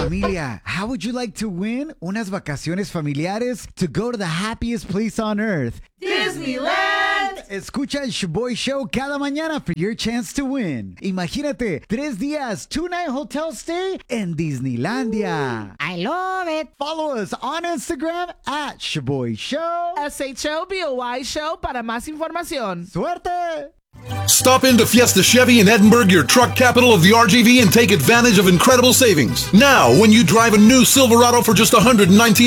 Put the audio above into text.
familia, how would you like to win unas vacaciones familiares to go to the happiest place on earth? Disneyland! Escucha el Shaboy Show cada mañana for your chance to win. Imagínate, 3 días, 2-night hotel stay en Disneylandia. I love it. Follow us on Instagram at Shaboy Show. SHOBOY Show para más información. ¡Suerte! Stop into Fiesta Chevy in Edinburgh, your truck capital of the RGV, and take advantage of incredible savings. Now, when you drive a new Silverado for just $119